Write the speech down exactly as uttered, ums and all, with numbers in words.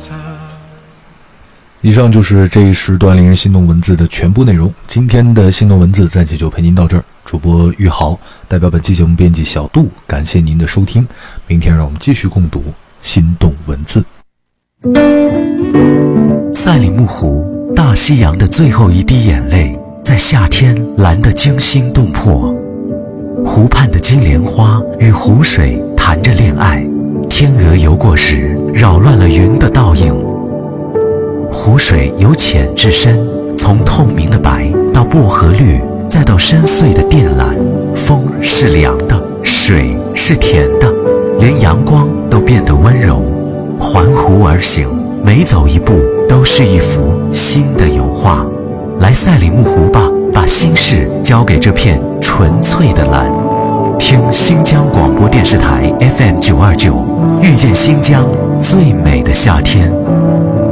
以上就是这一时段令人心动文字的全部内容。今天的心动文字暂且就陪您到这儿，主播玉豪代表本期节目编辑小杜，感谢您的收听。明天让我们继续共读心动文字。 赛里木湖，大西洋的最后一滴眼泪，在夏天蓝得惊心动魄。湖畔的金莲花与湖水谈着恋爱，天鹅游过时扰乱了云的倒影。湖水由浅至深，从透明的白到薄荷绿，再到深邃的靛蓝。风是凉的，水是甜的，连阳光都变得温柔。环湖而行，每走一步都是一幅新的油画。来赛里木湖吧，把心事交给这片纯粹的蓝。听新疆广播电视台 F M 九二九，遇见新疆最美的夏天。